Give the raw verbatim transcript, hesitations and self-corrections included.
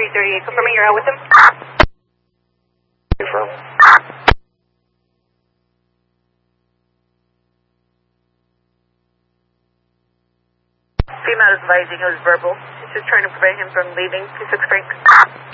three thirty-eight, confirming you're out with him. Confirm. Female advising it was verbal. She's just trying to prevent him from leaving. Two six Frank.